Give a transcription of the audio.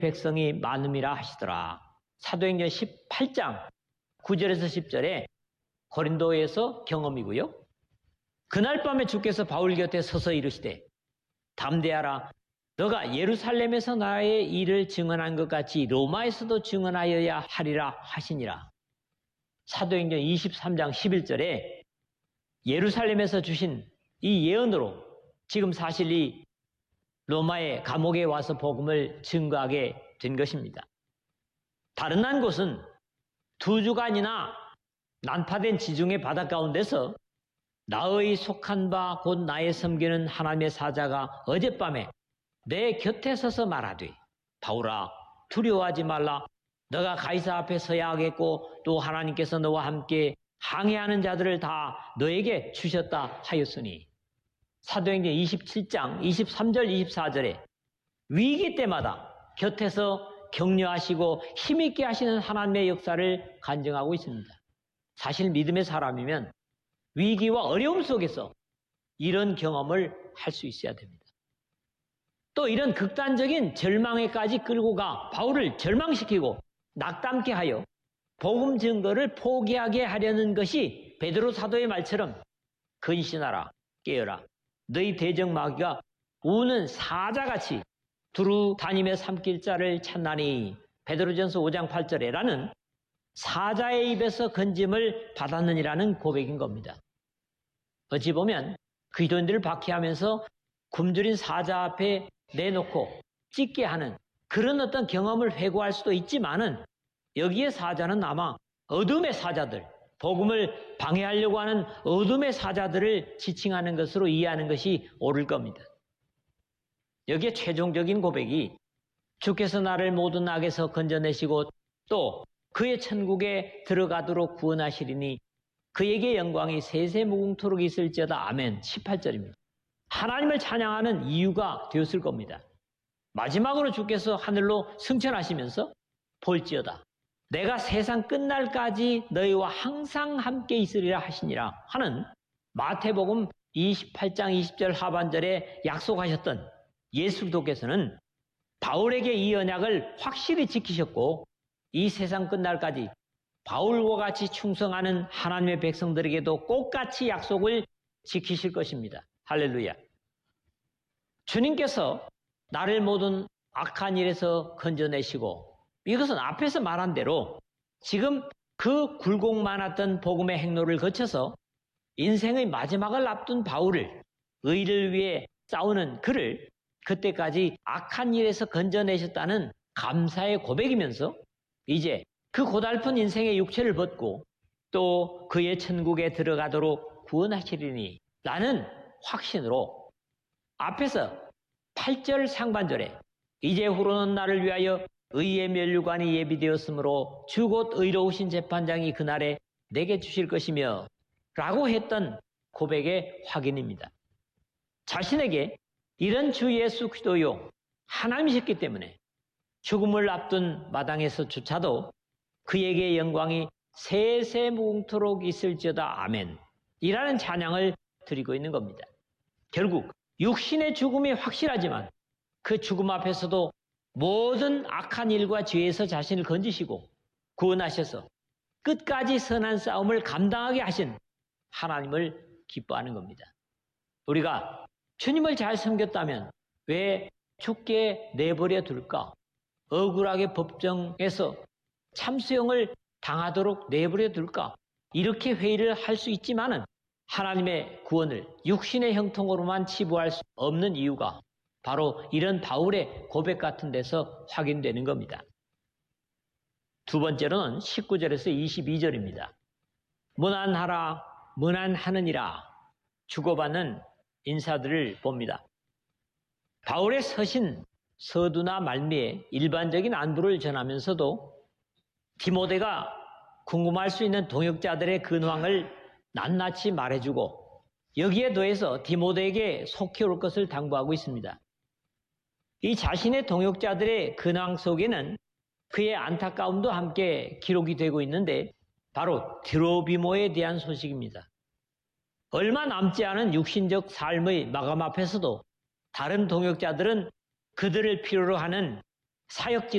백성이 많음이라 하시더라. 사도행전 18장 9절에서 10절에 고린도에서 경험이고요. 그날 밤에 주께서 바울 곁에 서서 이르시되 담대하라. 너가 예루살렘에서 나의 일을 증언한 것 같이 로마에서도 증언하여야 하리라 하시니라. 사도행전 23장 11절에 예루살렘에서 주신 이 예언으로 지금 사실 이 로마의 감옥에 와서 복음을 증거하게 된 것입니다. 다른 한 곳은 2주간이나 난파된 지중해 바다 가운데서 나의 속한 바 곧 나의 섬기는 하나님의 사자가 어젯밤에 내 곁에 서서 말하되 바울아 두려워하지 말라. 너가 가이사 앞에 서야 하겠고 또 하나님께서 너와 함께 항해하는 자들을 다 너에게 주셨다 하였으니. 사도행전 27장 23절 24절에 위기 때마다 곁에서 격려하시고 힘있게 하시는 하나님의 역사를 간증하고 있습니다. 사실 믿음의 사람이면 위기와 어려움 속에서 이런 경험을 할 수 있어야 됩니다. 또 이런 극단적인 절망에까지 끌고 가 바울을 절망시키고 낙담케 하여 복음 증거를 포기하게 하려는 것이 베드로 사도의 말처럼 근신하라 깨어라 너희 대적 마귀가 우는 사자같이 두루 다니며 삼킬 자를 찾나니 베드로전서 5장 8절에 라는 사자의 입에서 건짐을 받았느니라는 고백인 겁니다. 어찌 보면 그리스도인들을 박해하면서 굶주린 사자 앞에 내놓고 찢게 하는 그런 어떤 경험을 회고할 수도 있지만은 여기에 사자는 아마 어둠의 사자들, 복음을 방해하려고 하는 어둠의 사자들을 지칭하는 것으로 이해하는 것이 옳을 겁니다. 여기에 최종적인 고백이 주께서 나를 모든 악에서 건져내시고 또 그의 천국에 들어가도록 구원하시리니 그에게 영광이 세세무궁토록 있을지어다. 아멘. 18절입니다. 하나님을 찬양하는 이유가 되었을 겁니다. 마지막으로 주께서 하늘로 승천하시면서 볼지어다. 내가 세상 끝날까지 너희와 항상 함께 있으리라 하시니라 하는 마태복음 28장 20절 하반절에 약속하셨던 예수 그리스도께서는 바울에게 이 언약을 확실히 지키셨고 이 세상 끝날까지 바울과 같이 충성하는 하나님의 백성들에게도 똑같이 약속을 지키실 것입니다. 할렐루야. 주님께서 나를 모든 악한 일에서 건져내시고 이것은 앞에서 말한 대로 지금 그 굴곡 많았던 복음의 행로를 거쳐서 인생의 마지막을 앞둔 바울을 의를 위해 싸우는 그를 그때까지 악한 일에서 건져내셨다는 감사의 고백이면서 이제 그 고달픈 인생의 육체를 벗고 또 그의 천국에 들어가도록 구원하시리니 라는 확신으로 앞에서 8절 상반절에 이제후로는 나를 위하여 의의 면류관이 예비되었으므로 주 곧 의로우신 재판장이 그날에 내게 주실 것이며 라고 했던 고백의 확인입니다. 자신에게 이런 주 예수 그리스도요 하나님이셨기 때문에 죽음을 앞둔 마당에서조차도 그에게 영광이 세세무궁토록 있을지어다. 아멘 이라는 찬양을 드리고 있는 겁니다. 결국 육신의 죽음이 확실하지만 그 죽음 앞에서도 모든 악한 일과 죄에서 자신을 건지시고 구원하셔서 끝까지 선한 싸움을 감당하게 하신 하나님을 기뻐하는 겁니다. 우리가 주님을 잘 섬겼다면 왜 죽게 내버려 둘까? 억울하게 법정에서 참수형을 당하도록 내버려 둘까? 이렇게 회의를 할 수 있지만은 하나님의 구원을 육신의 형통으로만 치부할 수 없는 이유가 바로 이런 바울의 고백 같은 데서 확인되는 겁니다. 두 번째로는 19절에서 22절입니다. 문안하라, 문안하느니라 주고받는 인사들을 봅니다. 바울의 서신, 서두나 말미에 일반적인 안부를 전하면서도 디모데가 궁금할 수 있는 동역자들의 근황을 낱낱이 말해주고 여기에 더해서 디모데에게 속히 올 것을 당부하고 있습니다. 이 자신의 동역자들의 근황 속에는 그의 안타까움도 함께 기록이 되고 있는데 바로 드로비모에 대한 소식입니다. 얼마 남지 않은 육신적 삶의 마감 앞에서도 다른 동역자들은 그들을 필요로 하는 사역지